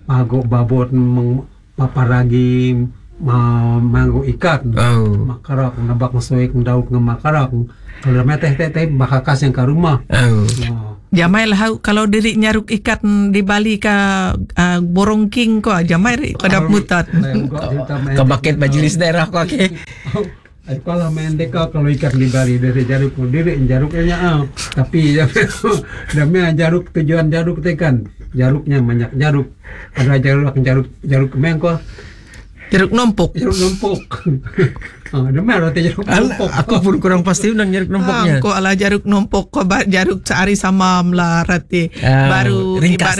Mago babot maparagi manggo ikan. Makarak nabak soek dauk ngmakarak. Kalau teh bakakas yang ke rumah. Jamai lah kalau diri nyaruk ikan di Bali ka borong king ko jamai kada mutat. Ke baket majelis daerah ko ke. Kalau mendeka kalau ikan di Bali dari jaruk diri jaruknya tapi namanya jaruk tujuan jaruk tekan jaruknya banyak jaruk ada jaruk mengko jeruk nompok. Demar roti jeruk nompok. Aku pun kurang pasti nang jeruk nompoknya. Ko ala jaruk nompok ko jaruk sehari samam lah rati. Baru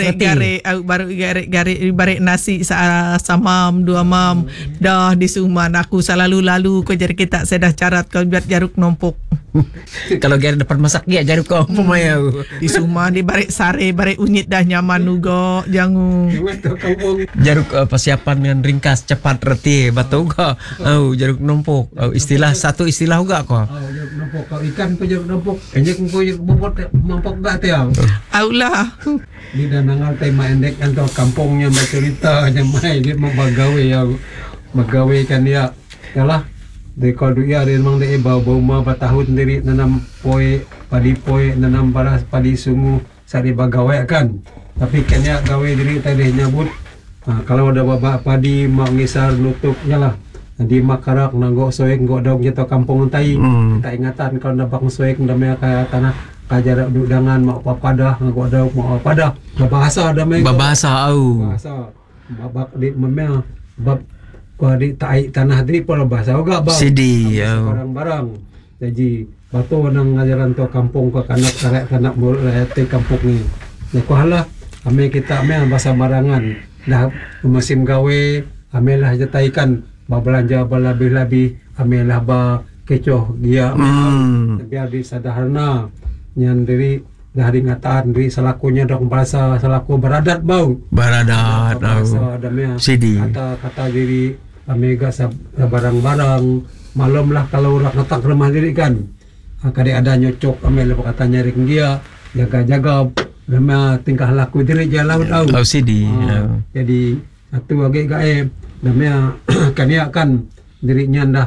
ibarat nasi samam 2 mam dah disuman aku selalu lalu ko jadi kita sedah carat ko buat jaruk nompok. Kalau gare depan masak ya jaruk ko pemaya. Disuman di barek sare barek unyit dah nyaman uga jangu. Jaruk persiapan yang ringkas cepat reti batu ko. Jaruk nompok. Satu istilah juga kok. Jeruk nompok kalau ikan ko jeruk nompok. Jeruk nompok gak teh. Aulah. Di danangal teh maendek anto kampungnya bercerita nyamai dia mau bagawe ya. Bagawe kan dia. Yalah. De kalau dia ada memang dia bau ma batahun diri nanam padi nanam baras padi sungu sari bagawe kan. Tapi kan ya gawe diri tadi nyabut. Kalau ada babak padi mau ngisar nutupnya lah. Di makarak nanggo soek nggo daug jatuh kampung tai. Kita ingatan kalau nabak soek ndamaya ka tanah kajarak dudangan mau papadah nggo daug mau papadah. Bahasa damai. Bahasa Bahasa. Babak di memang bab ko di tai tanah diri pola bahasa uga bang. Sidi Barang-barang. Jadi batu nang ngajaran to kampung ko kanak mulai kampung ni. Ya ko halah ame kita bahasa barangan. Dah musim gawe amelah jataikan belanja lebih amelah ba kecoh dia biar di sadaharna nyan diri dari ngataan diri selakunya dong bahasa selaku beradat baradat adamnya sidi kata diri amega barang-barang malam lah kalau orang ngetak rumah diri kan kadang ada nyocok amelah kata nyaring dia jaga-jaga namanya tingkah laku diri jalan sidi jadi satu lagi gaib namanya kan dirinya dah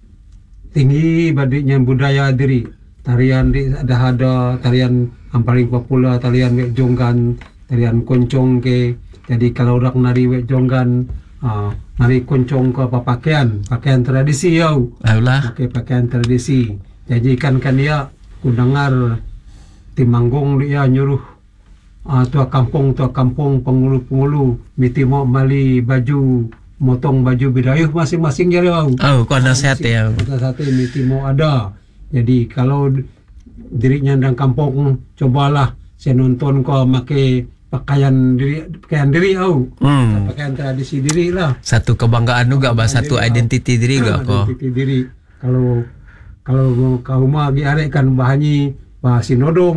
tinggi badiknya budaya diri tarian ada tarian yang paling populer tarian wek jonggan tarian koncong ke jadi kalau orang nari wek jonggan nari koncong ke pakaian tradisi pakai pakaian tradisi jadi kan dia kundangar timanggung dia nyuruh tua kampung pengulu miti mau mali baju motong baju bidayuh masing-masing jadi kau nasihat ya nasihat miti mau ada jadi kalau dirinya dan kampung cobalah saya nonton kau pakai pakaian diri pakaian tradisi diri lah satu kebanggaan juga satu identiti diri gak kok identiti diri kalau kau mah diarekan bahannya Sinodong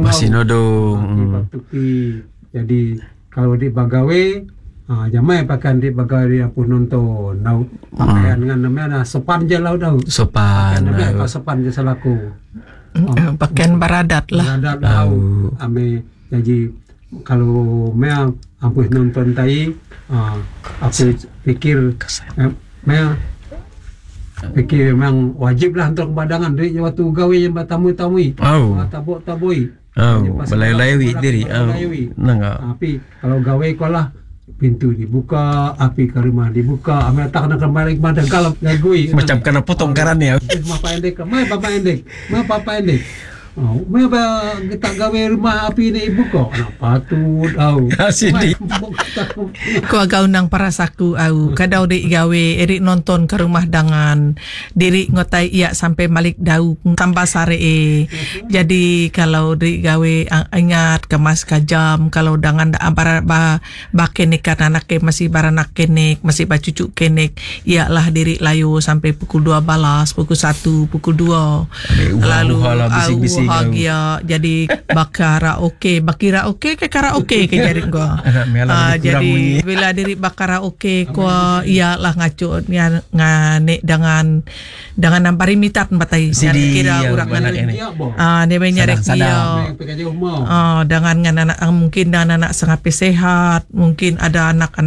jadi kalau di bagawe jamai pakaian di bagawe dia pun nonton pakaian dengan namanya sopan je lah sopan je selaku pakaian baradat lah ame jadi kalau mea ampuh nonton tai aku pikir memang wajib lah untuk badangan dari waktu gawe yang tamu-tamui taboi balai-lawi diri tapi kalau gawe kolah pintu dibuka api ke rumah dibuka ame tak nak kembali pada kalau gagui macam kena potong karan ya papa endek Meba kita gawe rumah api ni ibu kok. Kenapa tu tahu? Sidi. Ko agaw nang para saku au kadaw di gawe eri nonton ke rumah dangan diri ngotai iya sampai malik dau tanpa sare Jadi kalau di gawe ingat kemas kajam kalau dangan para bakenik kan anak masih baranak kenek masih bacucu kenek iyalah diri layu sampai pukul 12 pukul 1 pukul 2 lalu bahagia jadi bakaraoke ke karaoke ke jadi gua jadi bila diri bakaraoke ko iyalah ngaco ngane dengan nampari mitat batai kira urang dia nyarek dia dengan anak mungkin dengan anak sangat sehat mungkin ada anak